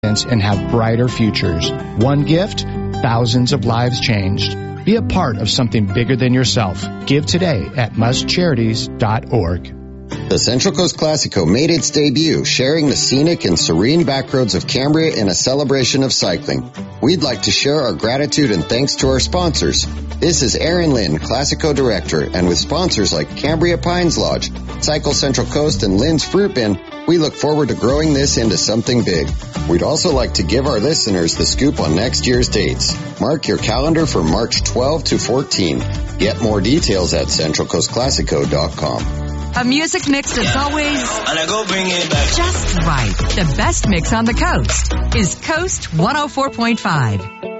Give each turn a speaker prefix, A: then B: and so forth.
A: and have brighter futures. One gift, thousands of lives changed. Be a part of something bigger than yourself. Give today at mustcharities.org.
B: The Central Coast Classico made its debut, sharing the scenic and serene backroads of Cambria in a celebration of cycling. We'd like to share our gratitude and thanks to our sponsors. This is Aaron Lynn, Classico Director, and with sponsors like Cambria Pines Lodge, Cycle Central Coast, and Lynn's Fruit Bin, we look forward to growing this into something big. We'd also like to give our listeners the scoop on next year's dates. Mark your calendar for March 12 to 14. Get more details at centralcoastclassico.com.
C: A music mix that's always just right. The best mix on the coast is Coast 104.5.